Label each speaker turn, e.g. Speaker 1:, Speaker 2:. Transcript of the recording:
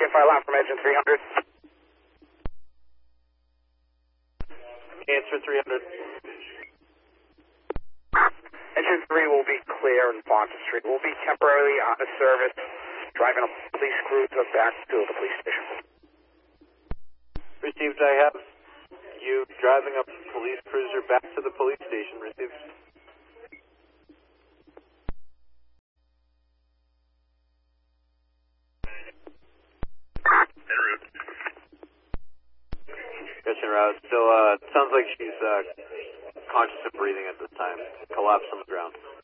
Speaker 1: fire line from engine 300.
Speaker 2: Answer 300.
Speaker 1: Engine 3 will be clear in Ponce Street. We'll be temporarily out of service, driving a police cruiser back to the police station.
Speaker 2: Received. I have you driving a police cruiser back to the police station. Received.
Speaker 3: En route.
Speaker 2: Gretchen route. Still, sounds like she's conscious of breathing at this time. Collapsed on the ground.